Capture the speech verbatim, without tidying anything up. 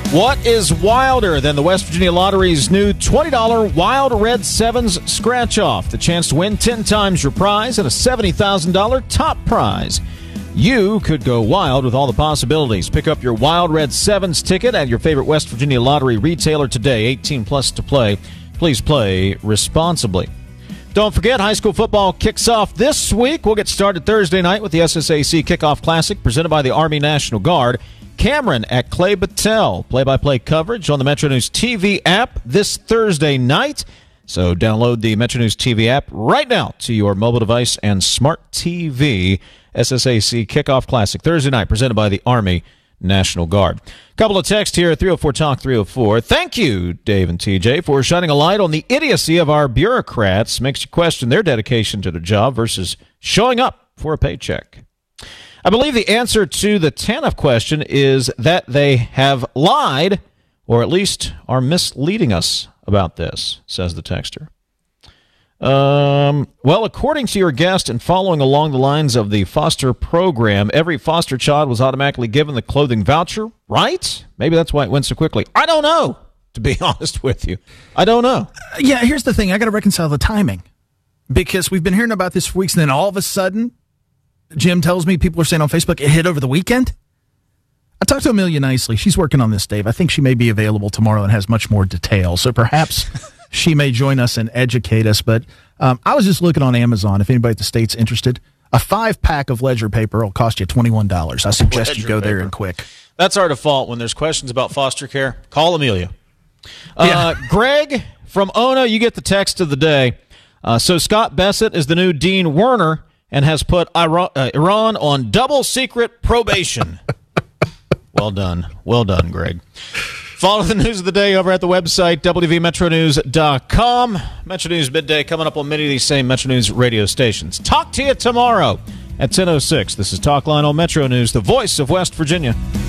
What is wilder than the West Virginia Lottery's new twenty dollars Wild Red Sevens scratch-off? The chance to win ten times your prize and a seventy thousand dollars top prize. You could go wild with all the possibilities. Pick up your Wild Red Sevens ticket at your favorite West Virginia Lottery retailer today. eighteen plus to play. Please play responsibly. Don't forget, high school football kicks off this week. We'll get started Thursday night with the S S A C Kickoff Classic presented by the Army National Guard. Cameron at Clay Battelle. Play-by-play coverage on the Metro News T V app this Thursday night. So download the Metro News T V app right now to your mobile device and smart T V. S S A C Kickoff Classic Thursday night presented by the Army National Guard. Couple of texts here, three oh four Talk three oh four. Thank you, Dave and T J, for shining a light on the idiocy of our bureaucrats. Makes you question their dedication to their job versus showing up for a paycheck. I believe the answer to the T A N F question is that they have lied, or at least are misleading us about this, says the texter. Um, well, according to your guest and following along the lines of the foster program, every foster child was automatically given the clothing voucher, right? Maybe that's why it went so quickly. I don't know, to be honest with you. I don't know. Uh, yeah, here's the thing. I got to reconcile the timing because we've been hearing about this for weeks, and then all of a sudden, Jim tells me people are saying on Facebook it hit over the weekend. I talked to Amelia nicely. She's working on this, Dave. I think she may be available tomorrow and has much more detail. So perhaps she may join us and educate us. But um, I was just looking on Amazon. If anybody at the state's interested, a five pack of ledger paper will cost you twenty-one dollars. I suggest ledger you go paper. there and quick. That's our default when there's questions about foster care. Call Amelia. Uh, yeah. Greg from Ona, you get the text of the day. Uh, so Scott Bessett is the new Dean Werner and has put Iran, uh, Iran on double secret probation. Well done. Well done, Greg. Follow the news of the day over at the website, w v metro news dot com. Metro News Midday coming up on many of these same Metro News radio stations. Talk to you tomorrow at ten oh six. This is Talkline on Metro News, the voice of West Virginia.